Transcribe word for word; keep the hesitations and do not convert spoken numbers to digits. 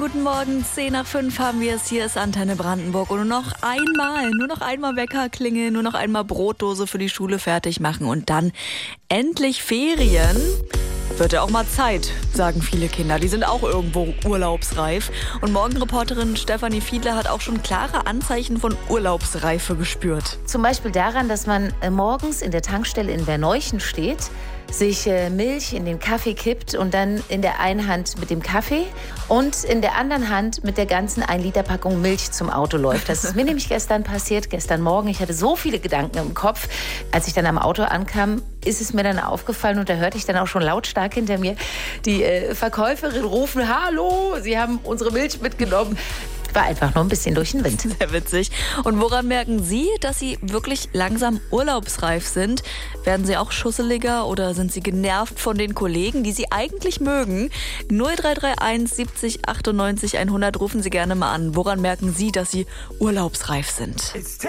Guten Morgen, zehn nach fünf haben wir es. Hier ist Antenne Brandenburg. Und nur noch einmal, nur noch einmal Wecker klingeln, nur noch einmal Brotdose für die Schule fertig machen und dann endlich Ferien. Wird ja auch mal Zeit, sagen viele Kinder. Die sind auch irgendwo urlaubsreif. Und Morgenreporterin Stefanie Fiedler hat auch schon klare Anzeichen von Urlaubsreife gespürt. Zum Beispiel daran, dass man morgens in der Tankstelle in Verneuchen steht, sich Milch in den Kaffee kippt und dann in der einen Hand mit dem Kaffee und in der anderen Hand mit der ganzen ein Liter Packung Milch zum Auto läuft. Das ist mir nämlich gestern passiert, gestern Morgen. Ich hatte so viele Gedanken im Kopf. Als ich dann am Auto ankam, ist es mir dann aufgefallen und da hörte ich dann auch schon lautstark hinter mir die äh, Verkäuferin rufen, hallo, Sie haben unsere Milch mitgenommen. War einfach nur ein bisschen durch den Wind. Sehr witzig. Und woran merken Sie, dass Sie wirklich langsam urlaubsreif sind? Werden Sie auch schusseliger oder sind Sie genervt von den Kollegen, die Sie eigentlich mögen? null drei drei eins siebzig achtundneunzig hundert rufen Sie gerne mal an. Woran merken Sie, dass Sie urlaubsreif sind?